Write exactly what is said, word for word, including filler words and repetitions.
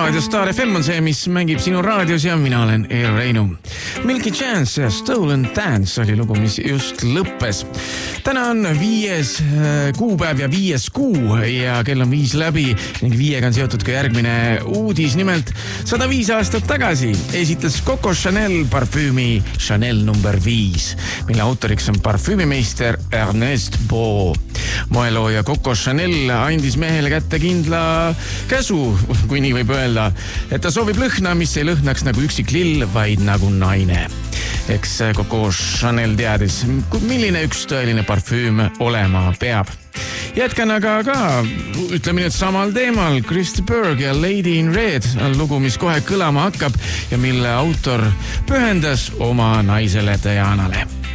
raadio Star F M on see, mis mängib sinu raadios ja mina olen Eero Reinu. Milky Chance ja Stolen Dance oli lugu, mis just lõppes. Täna on viies kuupäev ja viies kuu ja kell on viis läbi ning viiega on seotud ka järgmine uudis. Nimelt sada viis aastat tagasi esitas Coco Chanel parfüümi Chanel number viis, mille autoriks on parfüümimeister Ernest Beau. Moelooja Coco Chanel andis mehele kätte kindla käsu, kui nii võib öelda, et ta soovib lõhna, mis ei lõhnaks nagu üksik lill, vaid nagu naine. Eks Coco Chanel teadis, milline üks tõeline parfüüm olema peab. Jätkan aga ka, ütleme nüüd samal teemal, Christy Berg ja Lady in Red on lugu, mis kohe kõlama hakkab ja mille autor pühendas oma naisele Dianale.